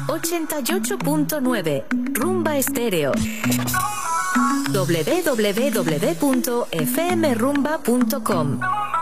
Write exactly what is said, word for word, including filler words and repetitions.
ochenta y ocho punto nueve Rumba Estéreo. doble u doble u doble u punto f m rumba punto com